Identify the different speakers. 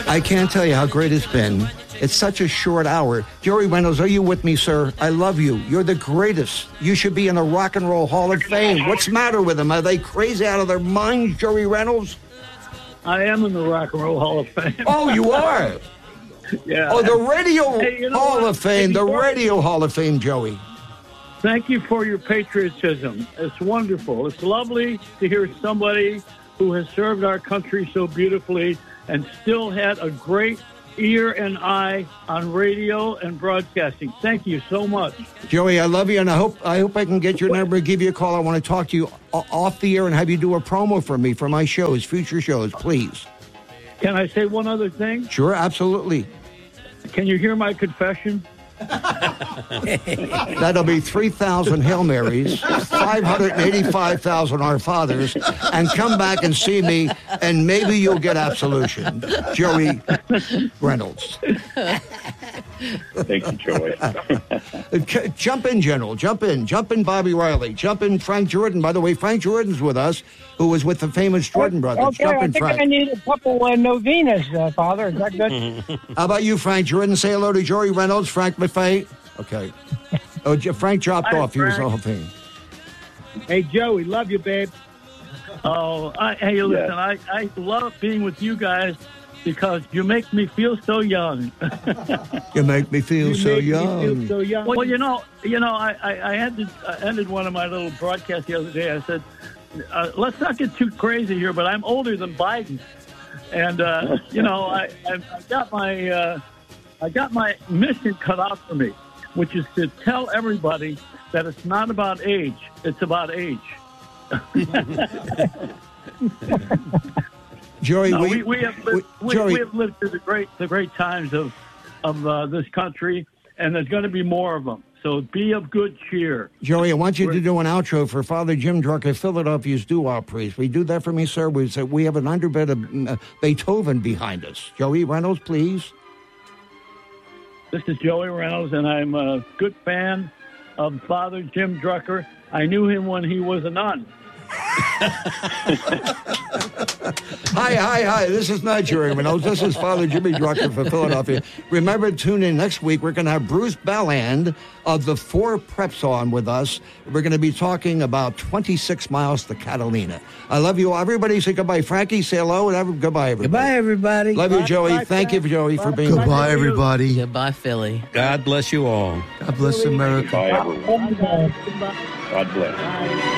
Speaker 1: I can't tell you how great it's been. It's such a short hour. Joey Reynolds, are you with me, sir? I love you. You're the greatest. You should be in the Rock and Roll Hall of Fame. What's the matter with them? Are they crazy out of their minds, Joey Reynolds?
Speaker 2: I am in the Rock and Roll Hall of Fame.
Speaker 1: Oh, you are?
Speaker 2: Yeah.
Speaker 1: Oh, the Radio Hall
Speaker 2: what?
Speaker 1: of Fame. The Radio Hall of Fame, Joey.
Speaker 2: Thank you for your patriotism. It's wonderful. It's lovely to hear somebody who has served our country so beautifully and still had a great ear and eye on radio and broadcasting. Thank you so much.
Speaker 1: Joey, I love you, and I hope I can get your number and give you a call. I want to talk to you off the air and have you do a promo for me for my shows, future shows, please.
Speaker 2: Can I say one other thing?
Speaker 1: Sure, absolutely.
Speaker 2: Can you hear my confession?
Speaker 1: That'll be 3,000 Hail Marys, 585,000 Our Fathers, and come back and see me, and maybe you'll get absolution. Joey Reynolds.
Speaker 3: Thank you, Joey.
Speaker 1: Jump in, General. Jump in, Bobby Riley. Jump in, Frank Jordan. By the way, Frank Jordan's with us, who was with the famous Jordan brothers.
Speaker 4: Okay,
Speaker 1: Jump in,
Speaker 4: I think
Speaker 1: Frank.
Speaker 4: I need a couple novenas, Father. Is that good?
Speaker 1: How about you, Frank Jordan? Say hello to Joey Reynolds, Frank Maffei. Okay. Oh, Frank dropped off. He was the whole thing.
Speaker 2: Hey, Joey, love you, babe. Oh, hey, listen, I love being with you guys because you make me feel so young.
Speaker 1: You make me feel so young.
Speaker 2: Me feel so young. Well, I ended one of my little broadcasts the other day. I said, let's not get too crazy here, but I'm older than Biden. And, I got my mission cut out for me, which is to tell everybody that it's not about age. It's about age.
Speaker 1: Joey,
Speaker 2: we have lived through the great times of this country, and there's going to be more of them. So be of good cheer.
Speaker 1: Joey, I want you to do an outro for Father Jim Drucker, Philadelphia's doo-wop priest. Will you do that for me, sir? We have an underbed of Beethoven behind us. Joey Reynolds, please.
Speaker 2: This is Joey Reynolds, and I'm a good fan of Father Jim Drucker. I knew him when he was a nun.
Speaker 1: Hi. This is not Joey Reynolds. This is Father Jimmy Drucker for Philadelphia. Remember, tune in next week. We're going to have Bruce Belland of the Four Preps on with us. We're going to be talking about 26 miles to Catalina. I love you all. Everybody say goodbye. Frankie, say hello. And goodbye, everybody.
Speaker 4: Goodbye, everybody.
Speaker 1: Love you, Joey.
Speaker 2: Bye,
Speaker 1: Thank you, Joey, for being here.
Speaker 5: Goodbye, everybody.
Speaker 6: Goodbye, Philly.
Speaker 7: God bless you all.
Speaker 5: God bless America.
Speaker 3: Bye, everyone. God bless.